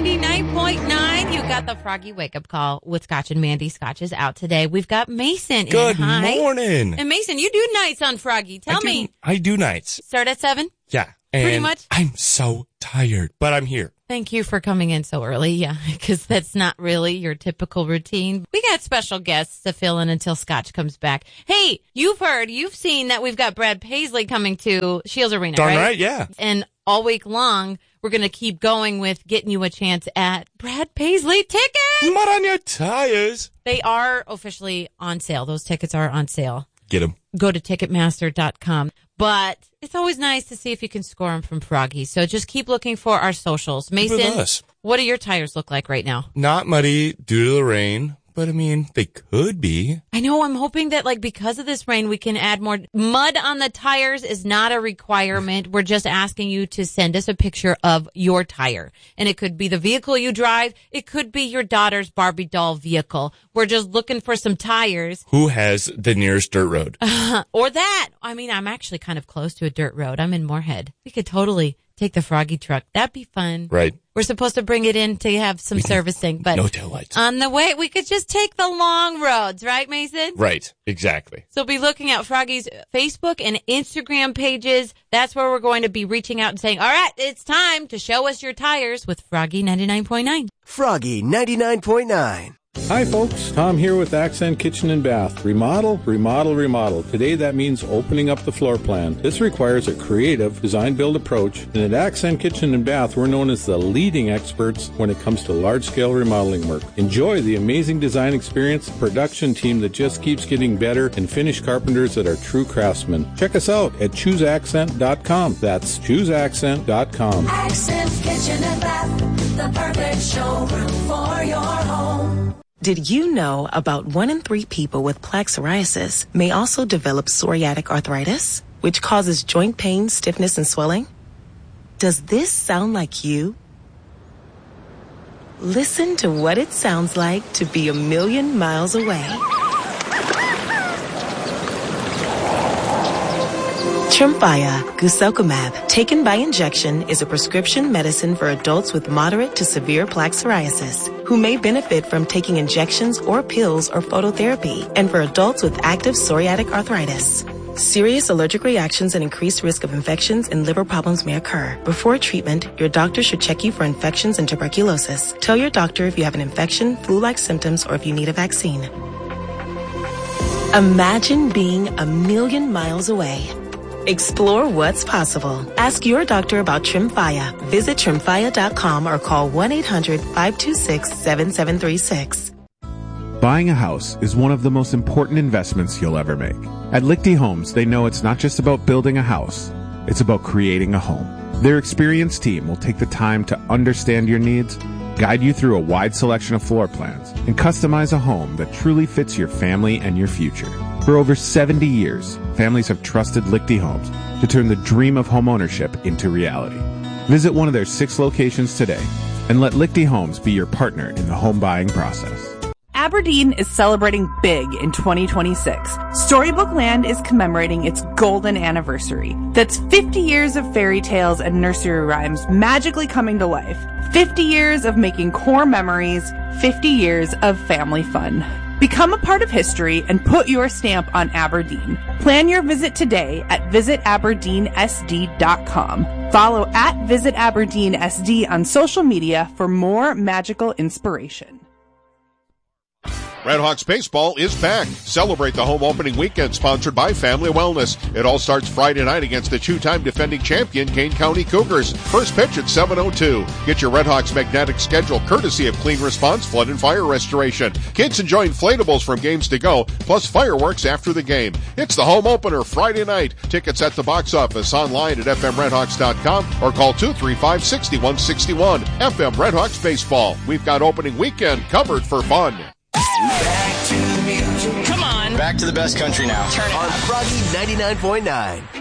99.9. You got the Froggy wake-up call with Scotch and Mandy. Scotch is out today. We've got Mason in. Good Hi. morning. And Mason, you do nights on Froggy. Tell me. I do nights. Start at 7? Yeah. Pretty And much? I'm so tired, but I'm here. Thank you for coming in so early. Yeah, because that's not really your typical routine. We got special guests to fill in until Scotch comes back. Hey, you've seen that we've got Brad Paisley coming to Shields Arena, Darn right? right, yeah. And all week long, we're going to keep going with getting you a chance at Brad Paisley tickets. Mud on your tires. They are officially on sale. Those tickets are on sale. Get them. Go to Ticketmaster.com. But it's always nice to see if you can score them from Froggy. So just keep looking for our socials. Mason, With us. what do your tires look like right now? Not muddy due to the rain, but I mean, they could be. I know. I'm hoping that, because of this rain, we can add more. Mud on the tires is not a requirement. We're just asking you to send us a picture of your tire. And it could be the vehicle you drive. It could be your daughter's Barbie doll vehicle. We're just looking for some tires. Who has the nearest dirt road? Or that. I mean, I'm actually kind of close to a dirt road. I'm in Moorhead. We could totally take the Froggy truck. That'd be fun. Right. We're supposed to bring it in to have some servicing, but no taillights. On the way, we could just take the long roads, right, Mason? Right. Exactly. So be looking at Froggy's Facebook and Instagram pages. That's where we're going to be reaching out and saying, all right, it's time to show us your tires with Froggy 99.9. Froggy 99.9. Hi folks, Tom here with Accent Kitchen and Bath. Remodel, remodel, remodel. Today that means opening up the floor plan. This requires a creative design-build approach, and at Accent Kitchen and Bath we're known as the leading experts when it comes to large-scale remodeling work. Enjoy the amazing design experience, production team that just keeps getting better, and finished carpenters that are true craftsmen. Check us out at chooseaccent.com. That's chooseaccent.com. Accent Kitchen and Bath, the perfect showroom for your home. Did you know about 1 in 3 people with plaque psoriasis may also develop psoriatic arthritis, which causes joint pain, stiffness, and swelling? Does this sound like you? Listen to what it sounds like to be a million miles away. Tremfya guselkumab, taken by injection, is a prescription medicine for adults with moderate to severe plaque psoriasis who may benefit from taking injections or pills or phototherapy, and for adults with active psoriatic arthritis. Serious allergic reactions and increased risk of infections and liver problems may occur. Before treatment, your doctor should check you for infections and tuberculosis. Tell your doctor if you have an infection, flu-like symptoms, or if you need a vaccine. Imagine being a million miles away. Explore what's possible. Ask your doctor about Tremfya. Visit Tremfya.com or call 1-800-526-7736. Buying a house is one of the most important investments you'll ever make. At Lichty Homes, they know it's not just about building a house, it's about creating a home. Their experienced team will take the time to understand your needs, guide you through a wide selection of floor plans, and customize a home that truly fits your family and your future. For over 70 years, families have trusted Lichty Homes to turn the dream of homeownership into reality. Visit one of their 6 locations today and let Lichty Homes be your partner in the home buying process. Aberdeen is celebrating big in 2026. Storybook Land is commemorating its golden anniversary. That's 50 years of fairy tales and nursery rhymes magically coming to life. 50 years of making core memories. 50 years of family fun. Become a part of history and put your stamp on Aberdeen. Plan your visit today at visitaberdeensd.com. Follow at visitaberdeensd on social media for more magical inspiration. Redhawks baseball is back. Celebrate the home opening weekend sponsored by Family Wellness. It all starts Friday night against the 2-time defending champion Kane County Cougars. First pitch at 7:02. Get your Redhawks magnetic schedule courtesy of Clean Response Flood and Fire Restoration. Kids enjoy inflatables from games to go, plus fireworks after the game. It's the home opener Friday night. Tickets at the box office, online at fmredhawks.com or call 235-6161. FM Redhawks Baseball. We've got opening weekend covered for fun. Back to the music. Come on. Back to the best country now. Turn it on up. Froggy 99.9.